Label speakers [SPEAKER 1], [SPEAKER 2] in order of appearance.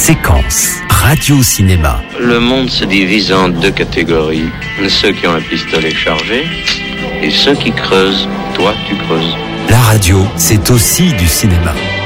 [SPEAKER 1] Séquence radio-cinéma.
[SPEAKER 2] Le monde se divise en deux catégories. Ceux qui ont un pistolet chargé et ceux qui creusent. Toi, tu creuses.
[SPEAKER 1] La radio, c'est aussi du cinéma.